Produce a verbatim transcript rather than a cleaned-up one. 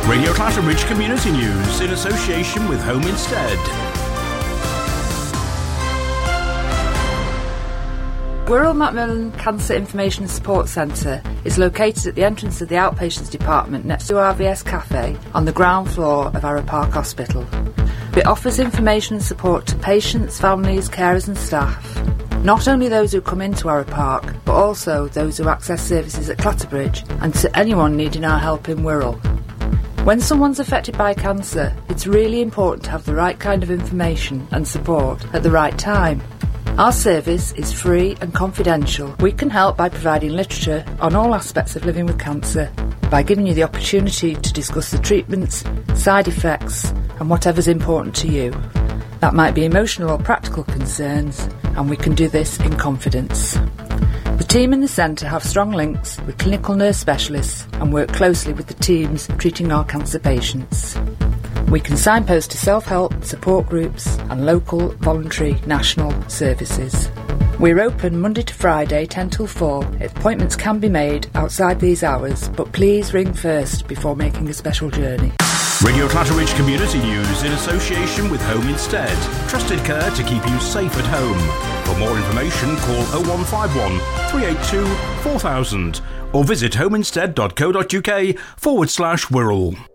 Radio Clatterbridge Community News in association with Home Instead. Wirral Macmillan Cancer Information and Support Centre is located at the entrance of the Outpatients Department next to R V S Cafe on the ground floor of Arrow Park Hospital. It offers information and support to patients, families, carers and staff. Not only those who come into Arrow Park, but also those who access services at Clatterbridge and to anyone needing our help in Wirral. When someone's affected by cancer, it's really important to have the right kind of information and support at the right time. Our service is free and confidential. We can help by providing literature on all aspects of living with cancer, by giving you the opportunity to discuss the treatments, side effects and whatever's important to you. That might be emotional or practical concerns, and we can do this in confidence. The team in the centre have strong links with clinical nurse specialists and work closely with the teams treating our cancer patients. We can signpost to self-help, support groups and local, voluntary, national services. We're open Monday to Friday, ten till four. Appointments can be made outside these hours, but please ring first before making a special journey. Radio Clatterbridge Community News in association with Home Instead. Trusted care to keep you safe at home. For more information, call oh one five one, three eight two, four thousand or visit homeinstead.co.uk forward slash Wirral.